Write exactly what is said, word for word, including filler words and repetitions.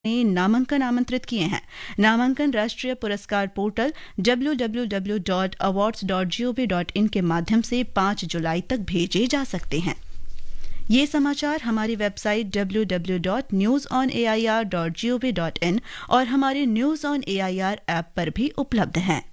ने नामांकन आमंत्रित किए हैं। नामांकन राष्ट्रीय पुरस्कार portal W W W dot awards dot G O V dot in के माध्यम से पाँच जुलाई तक भेजे जा सकते हैं। ये समाचार हमारी website W W W dot news on A I R dot G O V dot in और हमारे news on A I R app पर भी उपलब्ध हैं।